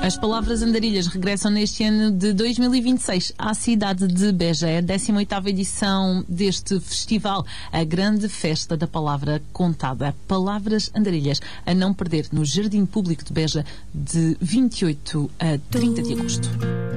As Palavras Andarilhas regressam neste ano de 2026 à cidade de Beja. É a 18ª edição deste festival, a grande festa da palavra contada. Palavras Andarilhas, a não perder no Jardim Público de Beja de 28 a 30 de agosto.